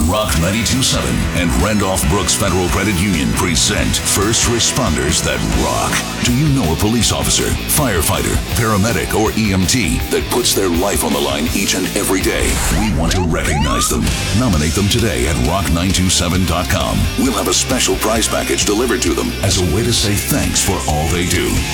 Rock 92.7 and Randolph Brooks Federal Credit Union present First Responders That Rock. Do you know a police officer, firefighter, paramedic, or EMT that puts their life on the line each and every day? We want to recognize them. Nominate them today at rock927.com. We'll have a special prize package delivered to them as a way to say thanks for all they do.